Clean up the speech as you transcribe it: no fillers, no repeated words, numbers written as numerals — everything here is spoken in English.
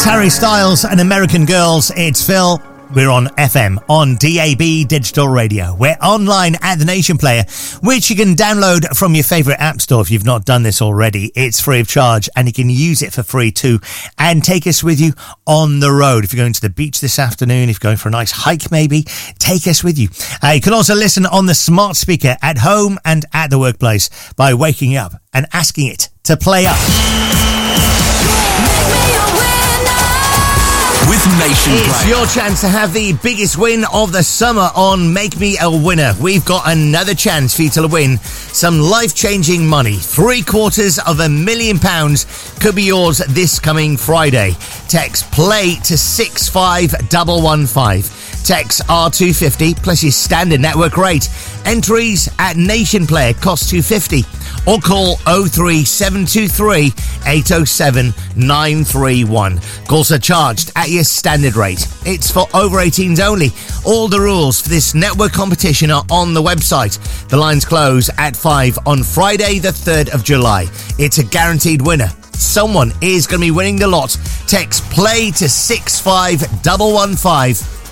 Harry Styles and American Girls. It's Phil. We're on FM, on DAB Digital Radio. We're online at the Nation Player, which you can download from your favourite app store if you've not done this already. It's free of charge and you can use it for free too and take us with you on the road. If you're going to the beach this afternoon, if you're going for a nice hike maybe, take us with you. You can also listen on the smart speaker at home and at the workplace by waking up and asking it to play up. With Nation Player. It's your chance to have the biggest win of the summer on Make Me a Winner. We've got another chance for you to win some life-changing money. £750,000 could be yours this coming Friday. Text PLAY to 65115. Text R250 plus your standard network rate. Entries at Nation Player cost $2.50 or call 03723 807 931. Calls are charged at your standard rate. It's for over 18s only. All the rules for this network competition are on the website. The lines close at 5 on Friday the 3rd of July. It's a guaranteed winner. Someone is going to be winning the lot. Text PLAY to 65115